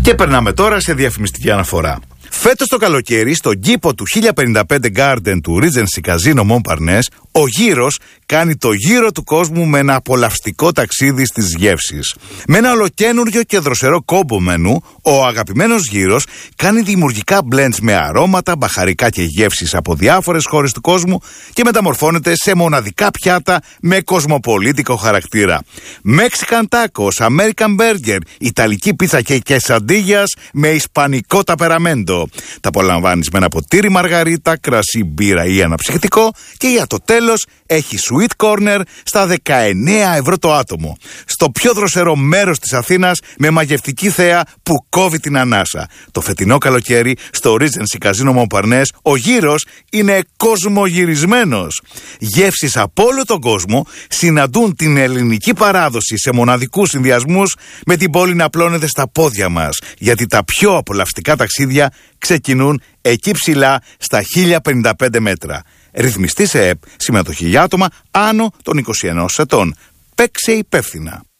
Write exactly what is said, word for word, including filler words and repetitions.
Και περνάμε τώρα σε διαφημιστική αναφορά. Φέτος το καλοκαίρι, στον κήπο του χίλια πενήντα πέντε Garden του Regency Casino Montparnasse, ο Γύρος κάνει το γύρο του κόσμου με ένα απολαυστικό ταξίδι στις γεύσεις. Με ένα ολοκένουργιο και δροσερό κόμπο μενού, ο αγαπημένος Γύρος κάνει δημιουργικά blends με αρώματα, μπαχαρικά και γεύσεις από διάφορες χώρες του κόσμου και μεταμορφώνεται σε μοναδικά πιάτα με κοσμοπολίτικο χαρακτήρα. Mexican tacos, American burger, Ιταλική πίτσα και quesadillas με ισπανικό ταπεραμέντο. Τα απολαμβάνεις με ένα ποτήρι μαργαρίτα, κρασί, μπύρα ή αναψυκτικό και για το τέλος έχει sweet corner στα δεκαεννέα ευρώ το άτομο. Στο πιο δροσερό μέρος της Αθήνας με μαγευτική θέα που κόβει την ανάσα. Το φετινό καλοκαίρι στο Regency Casino Montparnasse ο Γύρος είναι κοσμογυρισμένος. Γεύσεις από όλο τον κόσμο συναντούν την ελληνική παράδοση σε μοναδικούς συνδυασμούς με την πόλη να απλώνεται στα πόδια μας, γιατί τα πιο απολαυστικά ταξίδια ξεκινούν εκεί ψηλά στα χίλια πενήντα πέντε μέτρα. Ρυθμιστή σε ΕΠ, συμμετοχή για άτομα άνω των είκοσι ενός ετών. Παίξε υπεύθυνα.